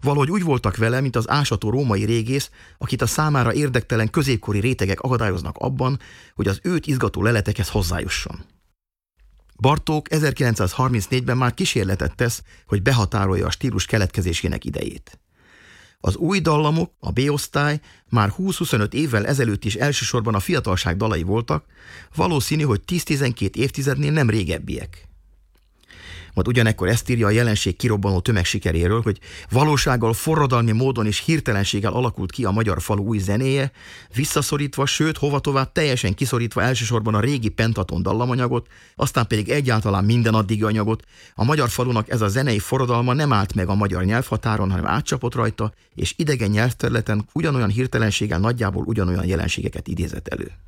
Valahogy úgy voltak vele, mint az ásató római régész, akit a számára érdektelen középkori rétegek akadályoznak abban, hogy az őt izgató leletekhez hozzájusson. Bartók 1934-ben már kísérletet tesz, hogy behatárolja a stílus keletkezésének idejét. Az új dallamok, a B-osztály már 20-25 évvel ezelőtt is elsősorban a fiatalság dalai voltak, valószínű, hogy 10-12 évtizednél nem régebbiek. Majd ugyanekkor ezt írja a jelenség kirobbanó tömegsikeréről, hogy valósággal, forradalmi módon és hirtelenséggel alakult ki a magyar falu új zenéje, visszaszorítva, sőt, hovatovább teljesen kiszorítva elsősorban a régi pentaton dallamanyagot, aztán pedig egyáltalán minden addigi anyagot. A magyar falunak ez a zenei forradalma nem állt meg a magyar nyelvhatáron, hanem átcsapott rajta, és idegen nyelvterületen ugyanolyan hirtelenséggel nagyjából ugyanolyan jelenségeket idézett elő.